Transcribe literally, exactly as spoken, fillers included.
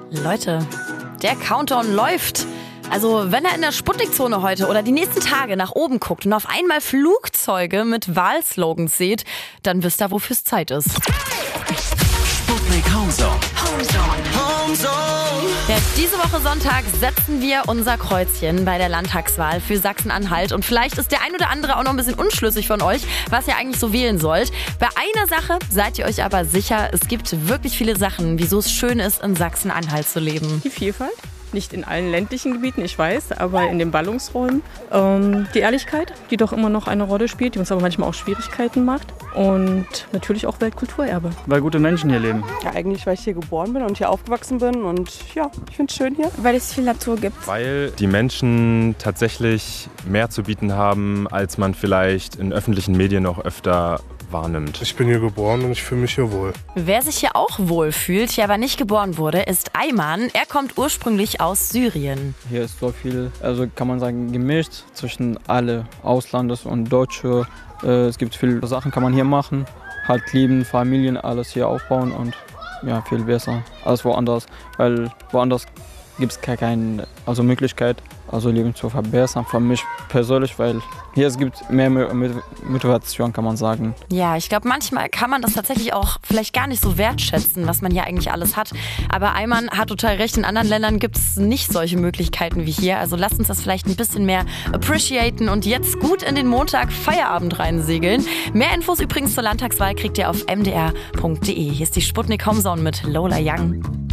Leute, der Countdown läuft. Also wenn er in der Sputnik-Zone heute oder die nächsten Tage nach oben guckt und auf einmal Flugzeuge mit Wahlslogans seht, dann wisst ihr, wofür es Zeit ist. Sputnik Homezone. Homezone. Ja, diese Woche Sonntag setzen wir unser Kreuzchen bei der Landtagswahl für Sachsen-Anhalt. Und vielleicht ist der ein oder andere auch noch ein bisschen unschlüssig von euch, was ihr eigentlich so wählen sollt. Bei einer Sache seid ihr euch aber sicher, es gibt wirklich viele Sachen, wieso es schön ist, in Sachsen-Anhalt zu leben. Die Vielfalt. Nicht in allen ländlichen Gebieten, ich weiß, aber in den Ballungsräumen. Ähm, die Ehrlichkeit, die doch immer noch eine Rolle spielt, die uns aber manchmal auch Schwierigkeiten macht. Und natürlich auch Weltkulturerbe. Weil gute Menschen hier leben. Ja, eigentlich, weil ich hier geboren bin und hier aufgewachsen bin. Und ja, ich finde es schön hier. Weil es viel Natur gibt. Weil die Menschen tatsächlich mehr zu bieten haben, als man vielleicht in öffentlichen Medien noch öfter wahrnimmt. Ich bin hier geboren und ich fühle mich hier wohl. Wer sich hier auch wohl fühlt, hier aber nicht geboren wurde, ist Ayman. Er kommt ursprünglich aus Syrien. Hier ist so viel, also kann man sagen, gemischt zwischen alle Auslandes und Deutsche. Äh, es gibt viele Sachen, kann man hier machen. Halt lieben, Familien, alles hier aufbauen und ja, viel besser als woanders. Weil woanders gibt es keine also Möglichkeit, also Leben zu verbessern, für mich persönlich, weil hier es gibt mehr Motivation, kann man sagen. Ja, ich glaube, manchmal kann man das tatsächlich auch vielleicht gar nicht so wertschätzen, was man hier eigentlich alles hat. Aber Ayman hat total recht, in anderen Ländern gibt es nicht solche Möglichkeiten wie hier. Also lasst uns das vielleicht ein bisschen mehr appreciaten und jetzt gut in den Montag Feierabend reinsegeln. Mehr Infos übrigens zur Landtagswahl kriegt ihr auf m d r punkt d e. Hier ist die Sputnik Homezone mit Lola Young.